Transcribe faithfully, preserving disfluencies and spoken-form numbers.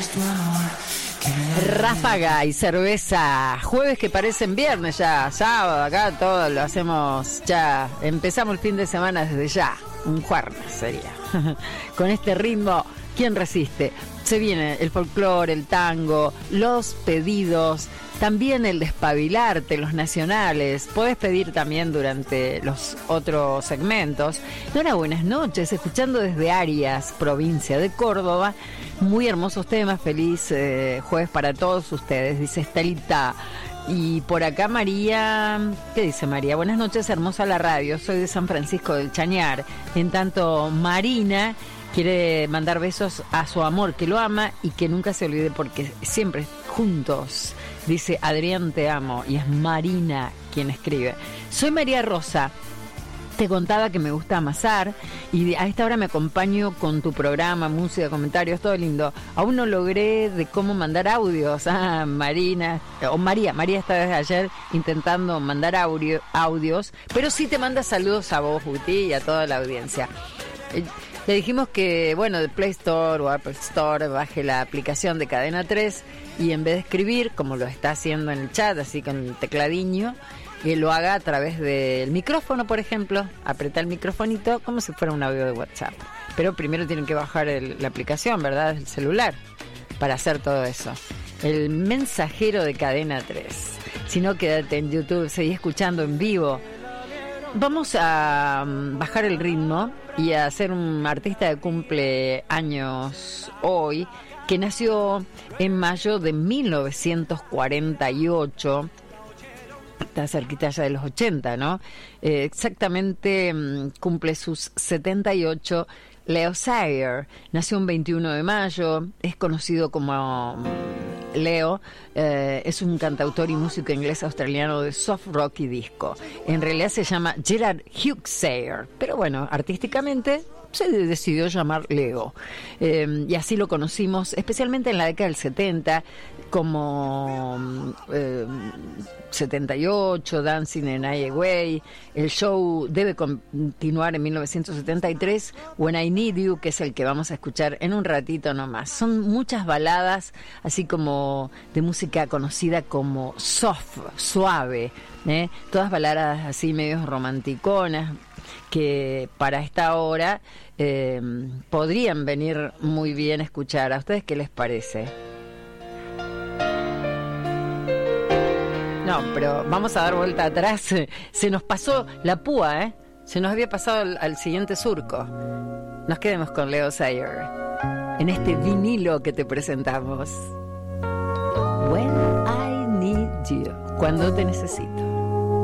Ráfaga y cerveza, jueves que parecen viernes ya, sábado, acá todo lo hacemos ya, empezamos el fin de semana desde ya, un jueves sería, con este ritmo, ¿quién resiste? Se viene el folclore, el tango, los pedidos, también el despabilarte, los nacionales, podés pedir también durante los otros segmentos. Dora, buenas noches, escuchando desde Arias, provincia de Córdoba, muy hermosos temas, feliz eh, jueves para todos ustedes, dice Estelita. Y por acá María, ¿qué dice María? Buenas noches, hermosa la radio, soy de San Francisco del Chañar. En tanto, Marina quiere mandar besos a su amor, que lo ama y que nunca se olvide porque siempre juntos. Dice Adrián, te amo, y es Marina quien escribe. Soy María Rosa. Te contaba que me gusta amasar y a esta hora me acompaño con tu programa, música, comentarios, todo lindo. Aún no logré de cómo mandar audios. Ah, Marina, o María, María está desde ayer intentando mandar audio, audios, pero sí te manda saludos a vos, Guti, y a toda la audiencia. Eh, le dijimos que, bueno, de Play Store o Apple Store baje la aplicación de Cadena tres y en vez de escribir, como lo está haciendo en el chat, así con el tecladiño, que lo haga a través del micrófono, por ejemplo, aprieta el microfonito como si fuera un audio de WhatsApp. Pero primero tienen que bajar el, la aplicación, ¿verdad? El celular, para hacer todo eso. El mensajero de Cadena tres. Si no, quédate en YouTube, seguí escuchando en vivo. Vamos a bajar el ritmo y a hacer un artista de cumpleaños hoy, que nació en mayo de mil novecientos cuarenta y ocho. Está cerquita ya de los ochenta, ¿no? Eh, exactamente mmm, cumple sus setenta y ocho. Leo Sayer nació un veintiuno de mayo, es conocido como um, Leo, eh, es un cantautor y músico inglés australiano de soft rock y disco. En realidad se llama Gerard Hugh Sayer, pero bueno, artísticamente se decidió llamar Leo. Eh, y así lo conocimos, especialmente en la década del setenta, como eh, setenta y ocho, Dancing in Highway. El show debe continuar en mil novecientos setenta y tres, When I Need You, que es el que vamos a escuchar en un ratito nomás. Son muchas baladas, así como de música conocida como soft, suave, ¿eh? Todas baladas así medios romanticonas, que para esta hora eh, podrían venir muy bien a escuchar. ¿A ustedes qué les parece? No, pero vamos a dar vuelta atrás. Se nos pasó la púa, ¿eh? Se nos había pasado al, al siguiente surco. Nos quedemos con Leo Sayer en este vinilo que te presentamos. When I Need You, cuando te necesito.